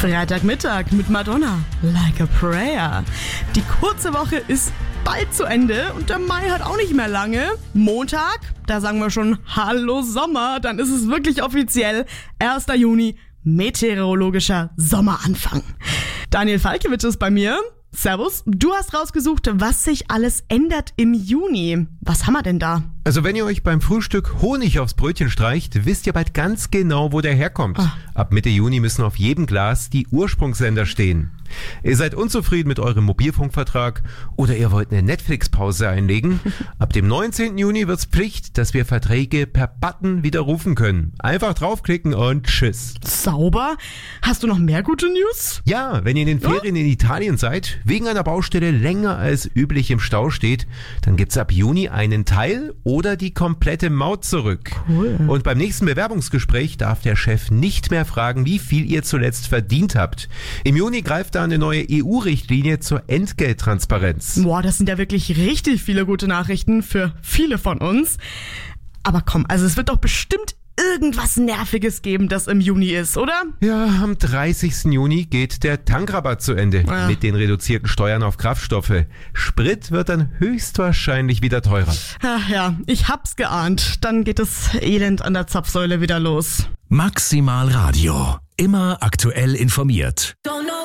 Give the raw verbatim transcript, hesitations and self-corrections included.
Freitagmittag mit Madonna, Like a Prayer. Die kurze Woche ist bald zu Ende und der Mai hat auch nicht mehr lange. Montag, da sagen wir schon Hallo Sommer, dann ist es wirklich offiziell erster Juni, meteorologischer Sommeranfang. Daniel Falkewitsch ist bei mir. Servus, du hast rausgesucht, was sich alles ändert im Juni. Was haben wir denn da? Also wenn ihr euch beim Frühstück Honig aufs Brötchen streicht, wisst ihr bald ganz genau, wo der herkommt. Ah. Ab Mitte Juni müssen auf jedem Glas die Ursprungssender stehen. Ihr seid unzufrieden mit eurem Mobilfunkvertrag oder ihr wollt eine Netflix-Pause einlegen? Ab dem neunzehnten Juni wird's Pflicht, dass wir Verträge per Button widerrufen können. Einfach draufklicken und tschüss. Sauber. Hast du noch mehr gute News? Ja, wenn ihr in den Ferien in Italien seid, wegen einer Baustelle länger als üblich im Stau steht, dann gibt's ab Juni einen Teil oder die komplette Maut zurück. Cool. Und beim nächsten Bewerbungsgespräch darf der Chef nicht mehr fragen, wie viel ihr zuletzt verdient habt. Im Juni greift da eine neue E U-Richtlinie zur Entgelttransparenz. Boah, das sind ja wirklich richtig viele gute Nachrichten für viele von uns. Aber komm, also es wird doch bestimmt irgendwas Nerviges geben, das im Juni ist, oder? Ja, am dreißigsten Juni geht der Tankrabatt zu Ende Ja. mit den reduzierten Steuern auf Kraftstoffe. Sprit wird dann höchstwahrscheinlich wieder teurer. Ach ja, ich hab's geahnt. Dann geht das Elend an der Zapfsäule wieder los. Maximal Radio. Immer aktuell informiert.